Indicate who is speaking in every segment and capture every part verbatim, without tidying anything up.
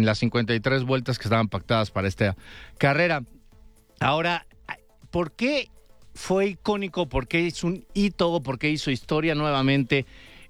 Speaker 1: en las cincuenta y tres vueltas que estaban pactadas para esta carrera. Ahora, ¿por qué fue icónico? ¿Por qué es un hito? ¿Por qué hizo historia nuevamente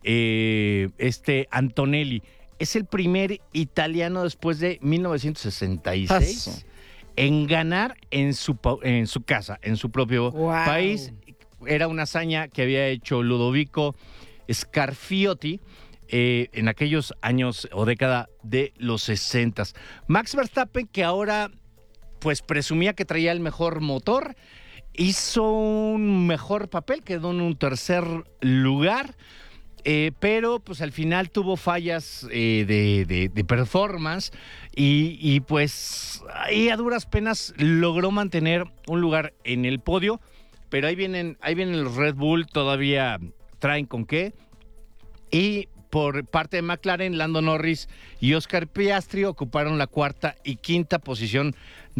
Speaker 1: eh, este Antonelli? Es el primer italiano después de mil novecientos sesenta y seis Paso. en ganar en su, en su casa, en su propio wow. país. Era una hazaña que había hecho Ludovico Scarfiotti eh, en aquellos años o década de los sesentas. Max Verstappen, que ahora pues presumía que traía el mejor motor, hizo un mejor papel, quedó en un tercer lugar, eh, pero pues al final tuvo fallas eh, de, de, de performance y, y pues ahí a duras penas logró mantener un lugar en el podio, pero ahí vienen, ahí vienen los Red Bull, todavía traen con qué. Y por parte de McLaren, Lando Norris y Oscar Piastri ocuparon la cuarta y quinta posición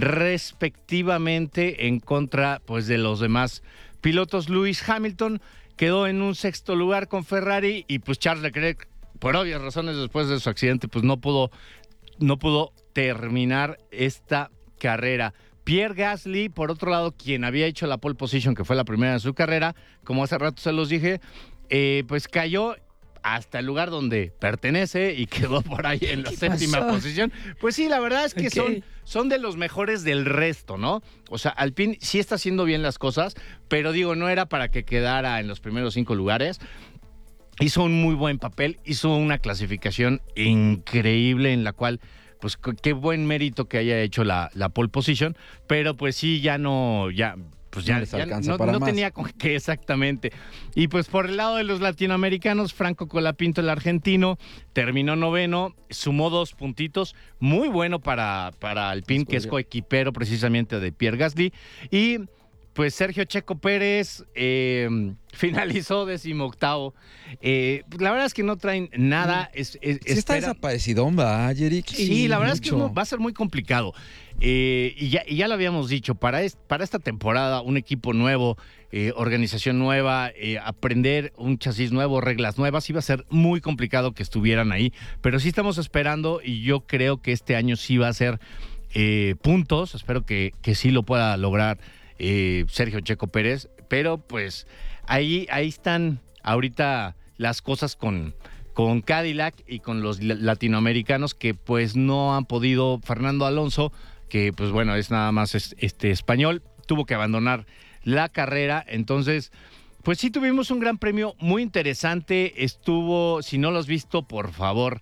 Speaker 1: respectivamente en contra pues, de los demás pilotos. Lewis Hamilton quedó en un sexto lugar con Ferrari y pues Charles Leclerc, por obvias razones después de su accidente, pues no pudo, no pudo terminar esta carrera. Pierre Gasly, por otro lado, quien había hecho la pole position, que fue la primera de su carrera, como hace rato se los dije, eh, pues cayó hasta el lugar donde pertenece y quedó por ahí en la séptima pasó? posición. Pues sí, la verdad es que okay. son, son de los mejores del resto, ¿no? O sea, Alpine sí está haciendo bien las cosas, pero digo, no era para que quedara en los primeros cinco lugares. Hizo un muy buen papel, hizo una clasificación increíble en la cual, pues qué buen mérito que haya hecho la, la pole position, pero pues sí, ya no, ya... pues ya, no, ya no, no tenía con qué exactamente. Y pues por el lado de los latinoamericanos, Franco Colapinto, el argentino, terminó noveno, sumó dos puntitos, muy bueno para, para Alpine, que es coequipero precisamente de Pierre Gasly. Y pues Sergio Checo Pérez eh, finalizó decimoctavo. Eh, la verdad es que no traen nada. Es, es,
Speaker 2: sí está desaparecidón, ¿va, Yerick?
Speaker 1: Sí, sí, la verdad mucho. es que no, va a ser muy complicado. Eh, y, ya, y ya lo habíamos dicho, para, est, para esta temporada, un equipo nuevo, eh, organización nueva, eh, aprender un chasis nuevo, reglas nuevas, iba a ser muy complicado que estuvieran ahí. Pero sí estamos esperando y yo creo que este año sí va a ser eh, puntos. Espero que, que sí lo pueda lograr Eh, Sergio Checo Pérez, pero pues ahí, ahí están ahorita las cosas con, con Cadillac y con los latinoamericanos que pues no han podido. Fernando Alonso, que pues bueno, es nada más este español, tuvo que abandonar la carrera, entonces pues sí tuvimos un gran premio muy interesante. Estuvo, si no lo has visto, por favor,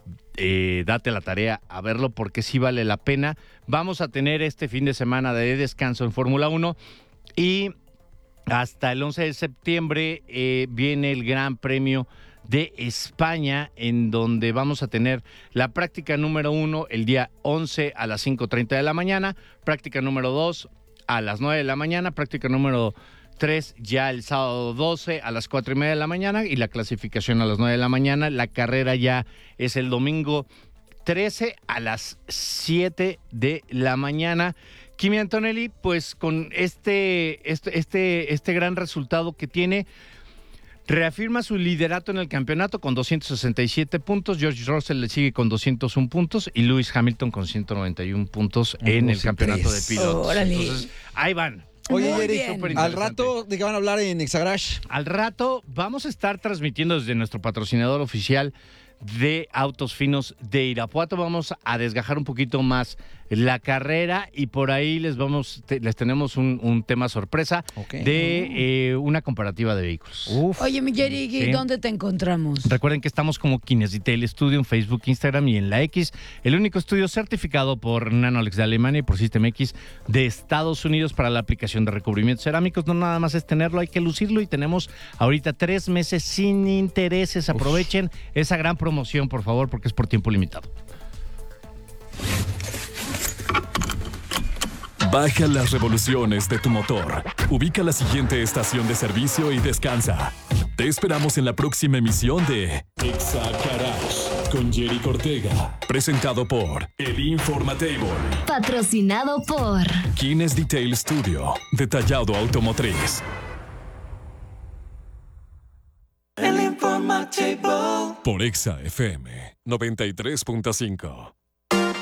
Speaker 1: Eh, date la tarea a verlo porque sí vale la pena. Vamos a tener este fin de semana de descanso en Fórmula uno y hasta el once de septiembre eh, viene el Gran Premio de España, en donde vamos a tener la práctica número uno el día once a las cinco treinta de la mañana, práctica número dos a las nueve de la mañana, práctica número tres ya el sábado doce a las cuatro y media de la mañana y la clasificación a las nueve de la mañana. La carrera ya es el domingo trece a las siete de la mañana. Kimi Antonelli, pues con este, este, este, este gran resultado que tiene, reafirma su liderato en el campeonato con doscientos sesenta y siete puntos. George Russell le sigue con doscientos un puntos y Lewis Hamilton con ciento noventa y un puntos en el campeonato de pilotos.
Speaker 3: Órale.
Speaker 1: Entonces, ahí van.
Speaker 2: Oye, Yerick, al rato, ¿de qué van a hablar en Exagarage?
Speaker 1: Al rato vamos a estar transmitiendo desde nuestro patrocinador oficial de Autos Finos de Irapuato. Vamos a desgajar un poquito más la carrera y por ahí les vamos te, les tenemos un, un tema sorpresa okay. de eh, una comparativa de vehículos.
Speaker 3: Uf. Oye, mi Yerick, ¿sí? ¿Dónde te encontramos?
Speaker 1: Recuerden que estamos como Kines Detail Studio en Facebook, Instagram y en la X, el único estudio certificado por Nanolex de Alemania y por System X de Estados Unidos para la aplicación de recubrimientos cerámicos. No nada más es tenerlo, hay que lucirlo y tenemos ahorita tres meses sin intereses. Aprovechen Uf. esa gran promoción, por favor, porque es por tiempo limitado.
Speaker 4: Baja las revoluciones de tu motor. Ubica la siguiente estación de servicio y descansa. Te esperamos en la próxima emisión de Exagarage con Yerick Ortega. Presentado por El Informatable.
Speaker 5: Patrocinado por
Speaker 4: Kines Detail Studio. Detallado automotriz. El Informatable. Por Exa F M noventa y tres punto cinco.